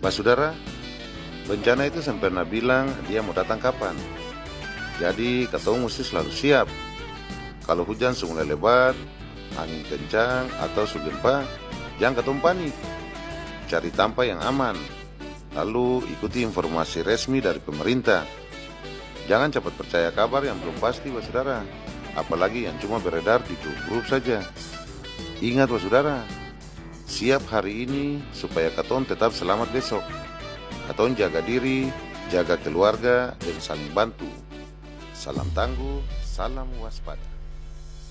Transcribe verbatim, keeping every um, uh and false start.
Saudara, bencana itu sempurna bilang dia mau datang kapan. Jadi katong mesti selalu siap. Kalau hujan mulai lebat, angin kencang atau sugempa, jangan katong panik. Cari tempat yang aman. Lalu ikuti informasi resmi dari pemerintah. Jangan cepat percaya kabar yang belum pasti, saudara. Apalagi yang cuma beredar di grup-grup saja. Ingat, saudara, siap hari ini supaya katong tetap selamat besok. Katong jaga diri, jaga keluarga, dan saling bantu. Salam tangguh, salam waspada.